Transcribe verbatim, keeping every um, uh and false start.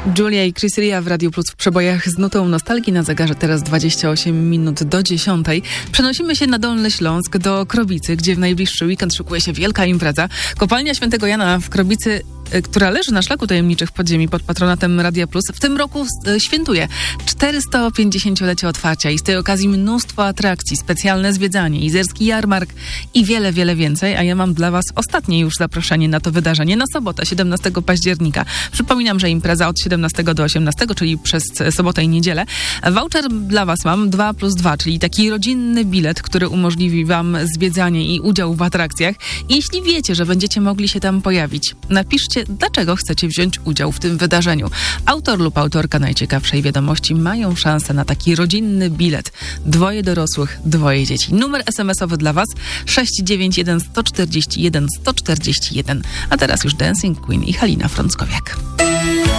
Julia i Chris Ria w Radiu Plus w przebojach z nutą nostalgii. Na zegarze teraz dwadzieścia osiem minut do dziesiątej. Przenosimy się na Dolny Śląsk do Krobicy, gdzie w najbliższy weekend szykuje się wielka impreza. Kopalnia Świętego Jana w Krobicy, która leży na szlaku tajemniczych podziemi pod patronatem Radia Plus, w tym roku świętuje czterystopięćdziesięciolecie otwarcia i z tej okazji mnóstwo atrakcji, specjalne zwiedzanie, izerski jarmark i wiele, wiele więcej. A ja mam dla Was ostatnie już zaproszenie na to wydarzenie na sobotę, siedemnastego października. Przypominam, że impreza od siedemnastego do osiemnastego, czyli przez sobotę i niedzielę. Voucher dla Was mam dwa plus dwa, czyli taki rodzinny bilet, który umożliwi Wam zwiedzanie i udział w atrakcjach. I jeśli wiecie, że będziecie mogli się tam pojawić, napiszcie, dlaczego chcecie wziąć udział w tym wydarzeniu. Autor lub autorka najciekawszej wiadomości mają szansę na taki rodzinny bilet. Dwoje dorosłych, dwoje dzieci. Numer es em esowy dla Was sześć dziewięć jeden sto czterdzieści jeden sto czterdzieści jeden. A teraz już Dancing Queen i Halina Frąckowiak.